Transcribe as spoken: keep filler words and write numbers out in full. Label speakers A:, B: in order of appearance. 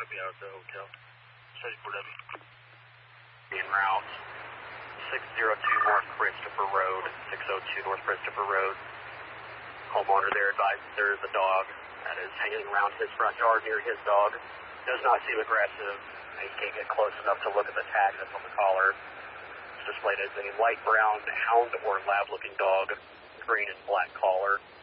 A: copy out of the hotel. seventy-four W.
B: En route. six oh two North Christopher Road. six oh two North Christopher Road. Homeowner there advised there is a dog that is hanging around his front yard near his dog. Does not seem aggressive. He can't get close enough to look at the tag that's on the collar. It's displayed as a light brown hound or lab looking dog, green and black collar.